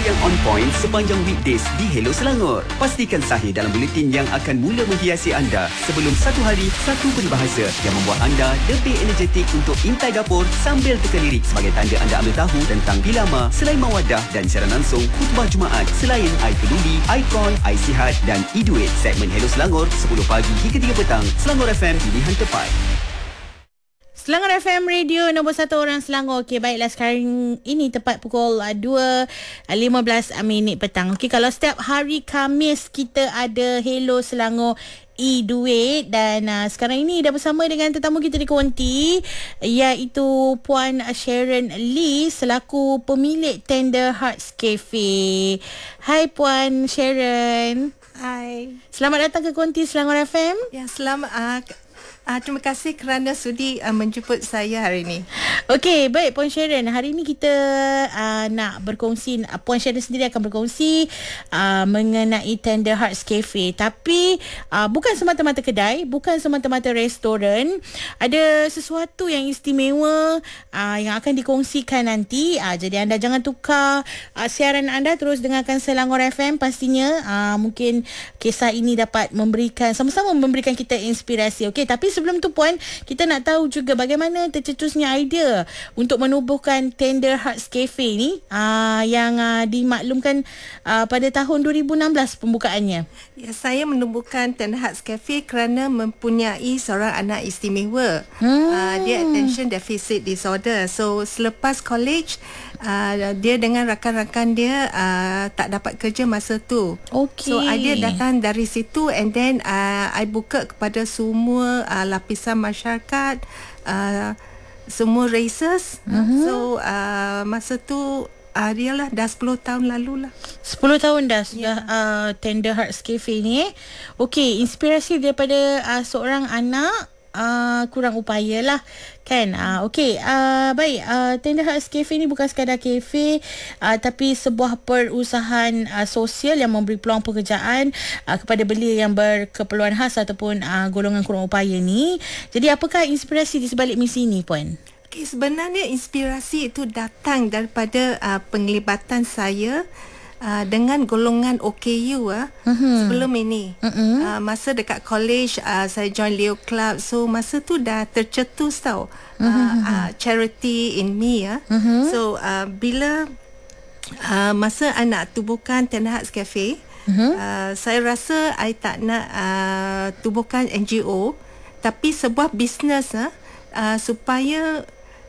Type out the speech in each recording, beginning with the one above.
yang on point sepanjang weekdays di Hello Selangor. Pastikan sahih dalam buletin yang akan mula menghiasi anda sebelum satu hari, satu peribahasa yang membuat anda lebih energetik untuk intai dapur sambil teka lirik sebagai tanda anda ambil tahu tentang Bilama, Selain Mawadah dan siaran langsung khutbah Jumaat selain I Peduli, Icon, I Sihat dan iDuit. Segmen Hello Selangor 10 pagi hingga 3 petang. Selangor FM, pilihan tepat. Selangor FM Radio nombor 1 orang Selangor. Okey, baiklah, sekarang ini tepat pukul 2.15 minit petang. Okey, kalau setiap hari Khamis kita ada Hello Selangor iDuit, dan sekarang ini dah bersama dengan tetamu kita di Konti, iaitu Puan Sharon Lee selaku pemilik Tender Hearts Cafe. Hai Puan Sharon. Hai. Selamat datang ke Konti Selangor FM. Ya, selamat. Terima kasih kerana sudi menjemput saya hari ini. Okey, baik Puan Sharon. Hari ini kita nak berkongsi, Puan Sharon sendiri akan berkongsi mengenai Tender Hearts Cafe. Tapi bukan semata-mata kedai, bukan semata-mata restoran. Ada sesuatu yang istimewa yang akan dikongsikan nanti. Jadi anda jangan tukar siaran anda, terus dengarkan Selangor FM. Pastinya mungkin kisah ini dapat sama-sama memberikan kita inspirasi. Okey, tapi sebelum tu Puan, kita nak tahu juga bagaimana tercetusnya idea untuk menubuhkan Tender Hearts Cafe ni yang dimaklumkan pada tahun 2016 pembukaannya. Ya, saya menubuhkan Tender Hearts Cafe kerana mempunyai seorang anak istimewa. Dia attention deficit disorder. So selepas college, dia dengan rakan-rakan dia tak dapat kerja masa tu. Okay. So idea datang dari situ, and then I buka kepada semua lapisan masyarakat, semua races. So masa tu dia lah dah 10 tahun lalu lah. 10 tahun dah sudah Tender Hearts Cafe ni. Okey, inspirasi daripada seorang anak, kurang upaya lah kan. Okey, baik, Tender Hearts Cafe ni bukan sekadar kafe, tapi sebuah perusahaan sosial yang memberi peluang pekerjaan kepada belia yang berkeperluan khas ataupun golongan kurang upaya ni. Jadi apakah inspirasi di sebalik misi ni Puan? Okay, sebenarnya inspirasi itu datang daripada penglibatan saya dengan golongan OKU sebelum ini. Masa dekat college, saya join Leo Club. So masa tu dah tercetus tau charity in me. So bila masa I nak tubuhkan Tender Hearts Cafe, saya rasa I tak nak tubuhkan NGO, tapi sebuah bisnes supaya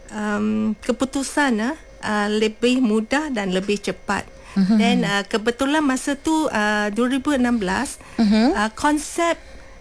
keputusan lebih mudah dan lebih cepat. Dan kebetulan masa tu 2016 konsep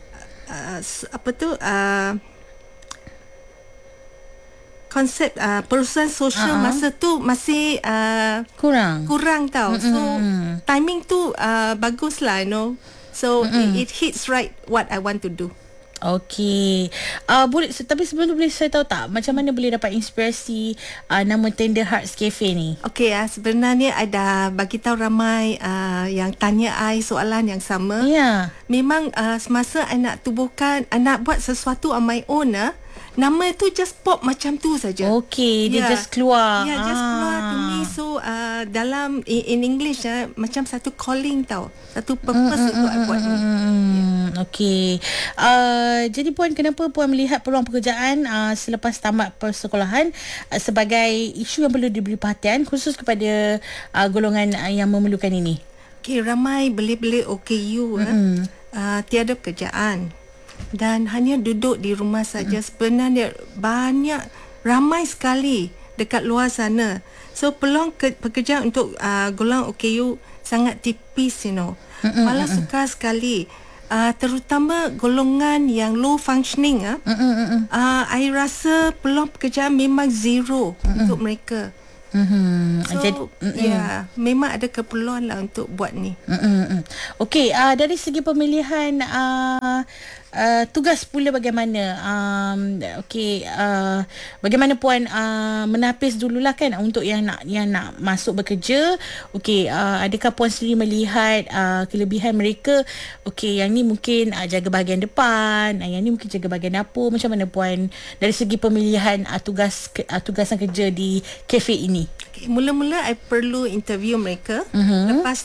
konsep perusahaan sosial masa tu masih kurang tau. So timing tu bagus lah, you know. So it hits right what I want to do. Okey. Boleh, tapi sebelum tu boleh saya tahu tak macam mana boleh dapat inspirasi nama Tender Hearts Cafe ni? Okey, sebenarnya I dah bagi tahu ramai yang tanya I soalan yang sama. Ya. Memang semasa I nak tubuhkan, I nak buat sesuatu on my own, nama tu just pop macam tu saja. Okey, dia just keluar. Ya, just keluar to me. So dalam in English macam satu calling tau, satu purpose untuk I buat ni. Okey. Jadi Puan, kenapa Puan melihat peluang pekerjaan selepas tamat persekolahan sebagai isu yang perlu diberi perhatian khusus kepada golongan yang memerlukan ini? Okey, ramai belia-belia OKU tiada pekerjaan dan hanya duduk di rumah saja. Sebenarnya ramai sekali dekat luar sana. So peluang pekerjaan untuk golongan OKU sangat tipis, you know. Malah sukar sekali. Terutama golongan yang low functioning, I rasa peluang pekerjaan memang zero untuk mereka. So memang ada keperluan lah untuk buat ni. Okey, dari segi pemilihan tugas pula bagaimana? Bagaimana Puan menapis dululah kan untuk yang nak masuk bekerja. Okey, adakah Puan sendiri melihat kelebihan mereka? Okey, yang ni mungkin jaga bahagian depan, yang ni mungkin jaga bahagian dapur. Macam mana Puan dari segi pemilihan tugasan kerja di kafe ini? Okay, mula-mula I perlu interview mereka. Lepas